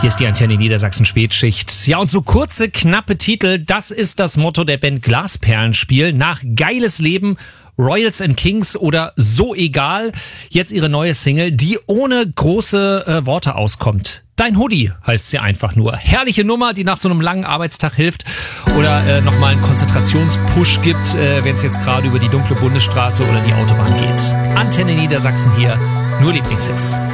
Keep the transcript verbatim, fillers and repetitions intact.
Hier ist die Antenne Niedersachsen Spätschicht. Ja, und so kurze, knappe Titel, das ist das Motto der Band Glasperlenspiel. Nach Geiles Leben, Royals and Kings oder So egal, jetzt ihre neue Single, die ohne große äh, Worte auskommt. Dein Hoodie heißt sie einfach nur. Herrliche Nummer, die nach so einem langen Arbeitstag hilft oder äh, nochmal einen Konzentrationspush gibt, äh, wenn es jetzt gerade über die dunkle Bundesstraße oder die Autobahn geht. Antenne Niedersachsen hier, nur Lieblingshits.